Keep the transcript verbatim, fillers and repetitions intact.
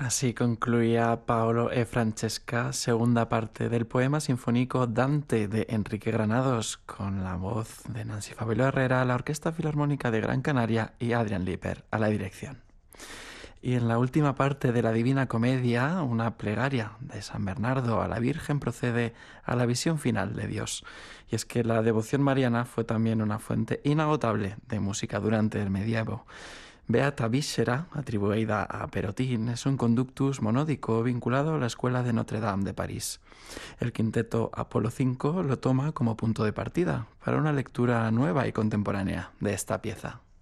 Así concluía Paolo e Francesca, segunda parte del poema sinfónico Dante de Enrique Granados, con la voz de Nancy Fabelo Herrera, la Orquesta Filarmónica de Gran Canaria y Adrián Liper a la dirección. Y en la última parte de la Divina Comedia, una plegaria de San Bernardo a la Virgen procede a la visión final de Dios. Y es que la devoción mariana fue también una fuente inagotable de música durante el medievo. Beata Víscera, atribuida a Perotin, es un conductus monódico vinculado a la Escuela de Notre Dame de París. El quinteto Apolo cinco lo toma como punto de partida para una lectura nueva y contemporánea de esta pieza.